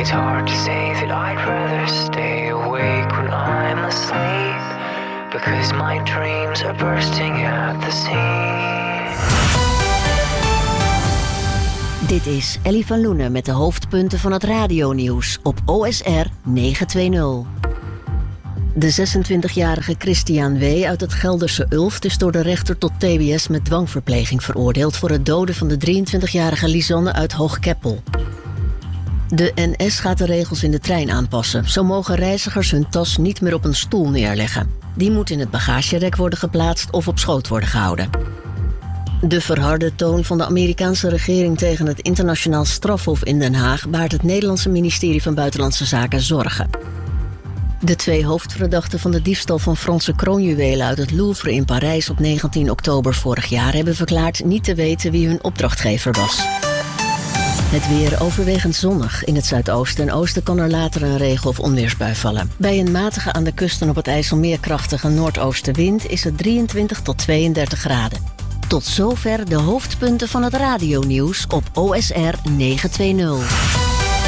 It's hard to say that I'd rather stay awake when I'm asleep, because my dreams are bursting at the seams. Dit is Ellie van Loenen met de hoofdpunten van het radionieuws op OSR 920. De 26-jarige Christian W. uit het Gelderse Ulft is door de rechter tot TBS met dwangverpleging veroordeeld voor het doden van de 23-jarige Lisanne uit Hoogkeppel. De NS gaat de regels in de trein aanpassen. Zo mogen reizigers hun tas niet meer op een stoel neerleggen. Die moet in het bagagerek worden geplaatst of op schoot worden gehouden. De verharde toon van de Amerikaanse regering tegen het internationaal strafhof in Den Haag baart het Nederlandse ministerie van Buitenlandse Zaken zorgen. De 2 hoofdverdachten van de diefstal van Franse kroonjuwelen uit het Louvre in Parijs op 19 oktober vorig jaar hebben verklaard niet te weten wie hun opdrachtgever was. Het weer overwegend zonnig. In het zuidoosten en oosten kan er later een regen- of onweersbui vallen. Bij een matige aan de kust en op het IJsselmeer krachtige noordoostenwind is het 23 tot 32 graden. Tot zover de hoofdpunten van het radionieuws op OSR 920.